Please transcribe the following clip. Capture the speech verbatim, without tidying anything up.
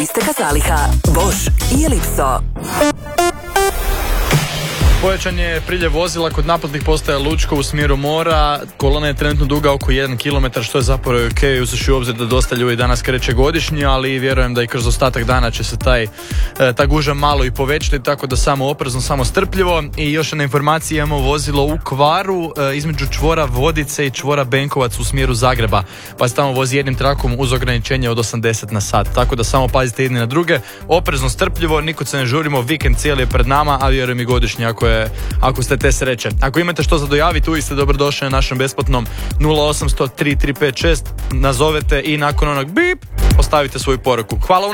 Isteka zaliha Bosch i Ellipso. Pojačan je priljev vozila kod naplatnih postaja Lučko u smjeru mora. Kolona je trenutno duga oko jedan kilometar, što je zapravo ok, uzevši u obzir da dosta ljudi danas kreće godišnji, ali vjerujem da i kroz ostatak dana će se taj, ta guža malo i povećati, tako da samo oprezno, samo strpljivo. I još jedna informacija, imamo vozilo u kvaru između čvora Vodice i čvora Benkovac u smjeru Zagreba, pa se tamo vozi jednim trakom uz ograničenje od osamdeset na sat, tako da samo pazite jedni na druge, oprezno, strpljivo, nikud se ne žurimo, vikend cijeli je pred nama, a vjerujem i godišnji ako je ako ste te sreće. Ako imate što za dojaviti, uvijek ste dobrodošli na našem besplatnom nula osam sto tri tri pet šest, nazovete i nakon onog bip ostavite svoju poruku. Hvala.